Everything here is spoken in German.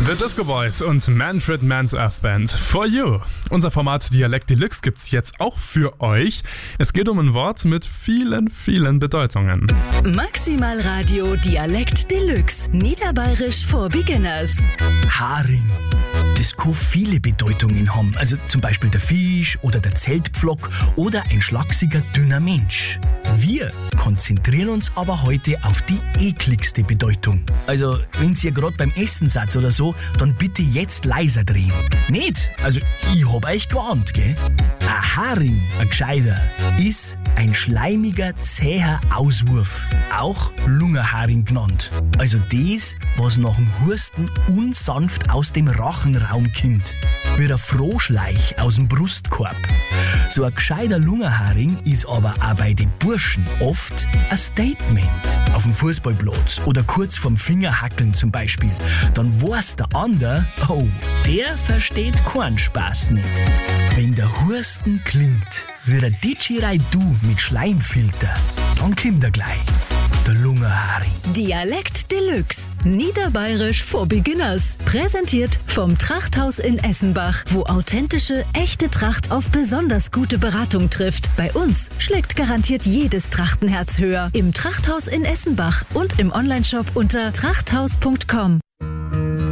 The Disco Boys und Manfred Mann's F-Band For You. Unser Format Dialekt Deluxe gibt's jetzt auch für euch. Es geht um ein Wort mit vielen, vielen Bedeutungen. Maximal Radio Dialekt Deluxe. Niederbayerisch for Beginners. Haring. Das kann viele Bedeutungen haben. Also zum Beispiel der Fisch oder der Zeltpflock oder ein schlachsiger, dünner Mensch. Wir konzentrieren uns aber heute auf die ekligste Bedeutung. Also, wenn ihr gerade beim Essen seid oder so, dann bitte jetzt leiser drehen. Nicht? Also, ich hab euch gewarnt, gell? Ein Haring, ein gescheiter, ist ein schleimiger, zäher Auswurf. Auch Lungenharing genannt. Also das, was nach dem Husten unsanft aus dem Rachenraum kommt. Wie der Froschleich aus dem Brustkorb. So ein gescheiter Lungenharing ist aber auch bei den Burschen oft ein Statement. Auf dem Fußballplatz oder kurz vorm Fingerhackeln zum Beispiel. Dann weiß der andere, oh, der versteht keinen Spaß nicht. Wenn der Husten klingt wie der Didgeridoo mit Schleimfilter, dann kommt er gleich. Der Lungenharing. Dialekt Deluxe. Niederbayerisch for Beginners. Präsentiert vom Trachthaus in Essenbach, wo authentische, echte Tracht auf besonders gute Beratung trifft. Bei uns schlägt garantiert jedes Trachtenherz höher. Im Trachthaus in Essenbach und im Onlineshop unter trachthaus.com.